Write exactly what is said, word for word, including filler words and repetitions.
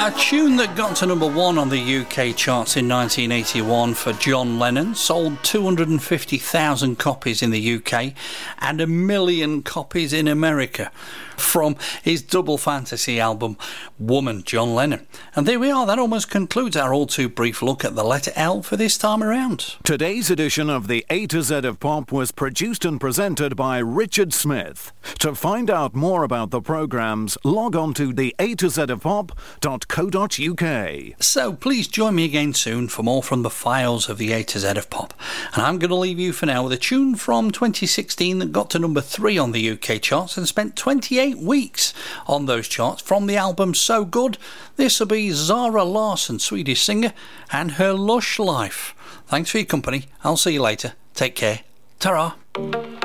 A tune that got to number one on the U K charts in nineteen eighty-one for John Lennon, sold two hundred fifty thousand copies in the U K and a million copies in America, from his double fantasy album Woman, John Lennon. And there we are, that almost concludes our all too brief look at the letter L for this time around. Today's edition of the A to Z of Pop was produced and presented by Richard Smith. To find out more about the programmes, log on to the A to Z of Pop dot co dot U K. So please join me again soon for more from the files of the A to Z of Pop. And I'm going to leave you for now with a tune from twenty sixteen that got to number three on the U K charts and spent twenty-eight weeks on those charts from the album So Good. This will be Zara Larsson, Swedish singer, and her lush life. Thanks for your company. I'll see you later. Take care. Ta-ra.